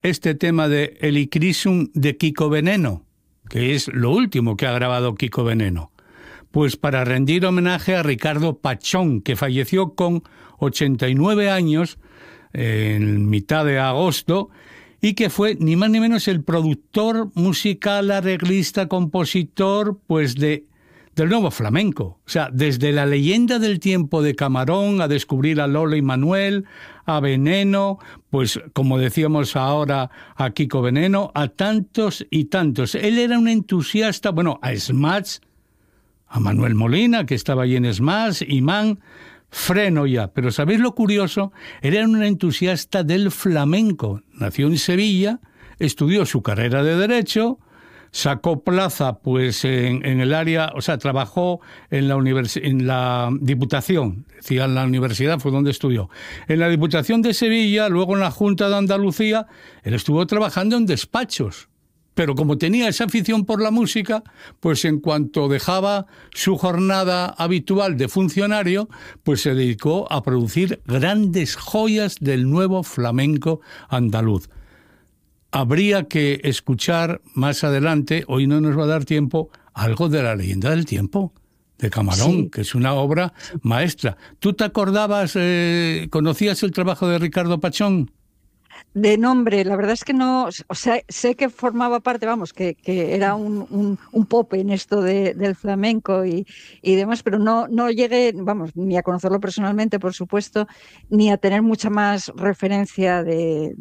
este tema de El Icrisum de Kiko Veneno, que es lo último que ha grabado Kiko Veneno. Pues para rendir homenaje a Ricardo Pachón, que falleció con 89 años en mitad de agosto, y que fue ni más ni menos el productor musical, arreglista, compositor, pues del nuevo flamenco. O sea, desde la leyenda del tiempo de Camarón a descubrir a Lola y Manuel, a Veneno, pues como decíamos ahora a Kiko Veneno, a tantos y tantos. Él era un entusiasta, bueno, a Smash, a Manuel Molina, que estaba allí en Smash, Imán, Freno ya. Pero ¿sabéis lo curioso? Era un entusiasta del flamenco. Nació en Sevilla, estudió su carrera de Derecho, sacó plaza pues en el área, o sea, trabajó en la Diputación, decía, en la universidad fue donde estudió. En la Diputación de Sevilla, luego en la Junta de Andalucía, él estuvo trabajando en despachos. Pero como tenía esa afición por la música, pues en cuanto dejaba su jornada habitual de funcionario, pues se dedicó a producir grandes joyas del nuevo flamenco andaluz. Habría que escuchar más adelante, hoy no nos va a dar tiempo, algo de La leyenda del tiempo, de Camarón, sí, que es una obra maestra. ¿Tú te acordabas, conocías el trabajo de Ricardo Pachón? De nombre, la verdad es que no, o sea, sé que formaba parte, vamos, que era un pop en esto del flamenco y demás, pero no llegué, vamos, ni a conocerlo personalmente, por supuesto, ni a tener mucha más referencia de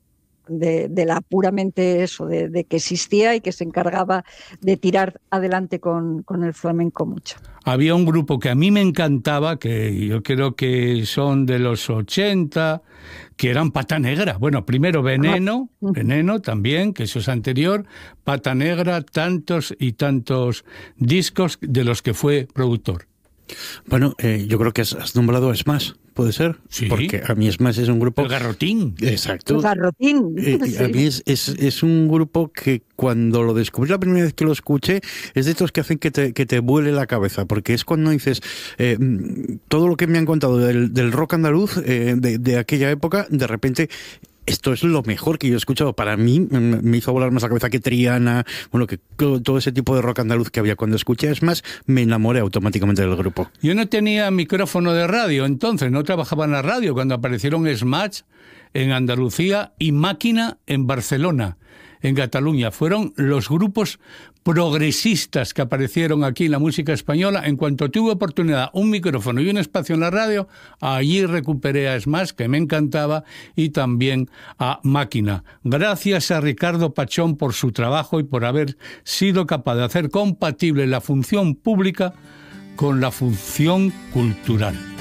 la puramente eso, de que existía y que se encargaba de tirar adelante con el flamenco mucho. Había un grupo que a mí me encantaba, que yo creo que son de los 80, que eran Pata Negra. Bueno, primero Veneno también, que eso es anterior, Pata Negra, tantos y tantos discos de los que fue productor. Bueno, yo creo que has nombrado a Smash, ¿puede ser? Sí. Porque a mí Smash es un grupo... El Garrotín. Exacto. El Garrotín. Sí. A mí es un grupo que cuando lo descubrí la primera vez que lo escuché, es de estos que hacen que te vuele la cabeza, porque es cuando dices, todo lo que me han contado del rock andaluz de aquella época, de repente... Esto es lo mejor que yo he escuchado. Para mí me hizo volar más la cabeza que Triana, bueno, que todo ese tipo de rock andaluz que había. Cuando escuché es más, me enamoré automáticamente del grupo. Yo no tenía micrófono de radio, entonces no trabajaba en la radio cuando aparecieron Smash en Andalucía y Máquina en Barcelona, en Cataluña. Fueron los grupos progresistas que aparecieron aquí en la música española. En cuanto tuve oportunidad, un micrófono y un espacio en la radio, allí recuperé a Smash, que me encantaba, y también a Máquina. Gracias a Ricardo Pachón por su trabajo y por haber sido capaz de hacer compatible la función pública con la función cultural.